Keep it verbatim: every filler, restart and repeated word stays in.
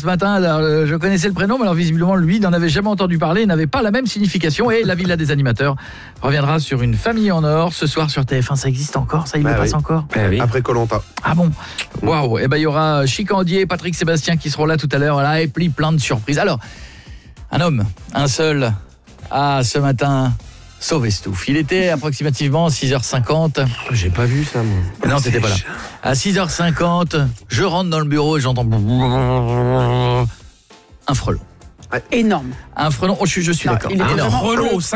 matin. Alors, euh, je connaissais le prénom, mais alors visiblement, lui, n'en avait jamais entendu parler, n'avait pas la même signification. Et la Villa des animateurs reviendra sur une famille en or ce soir sur T F un. Ça existe encore? Ça, il bah le oui. passe encore bah oui. Après Koh-Lanta. Ah bon? Waouh. Et ben il y aura Chicandier et Patrick Sébastien qui seront là tout à l'heure. Là, et puis plein de surprises. Alors, un homme, un seul, a ce matin sauvé Stouff. Il était approximativement six heures cinquante. J'ai pas vu ça, moi. Non, t'étais pas là. À six heures cinquante, je rentre dans le bureau et j'entends un frelon. Énorme. Un frelon. Oh, je suis, je suis Non, d'accord. il était Un vraiment frelon.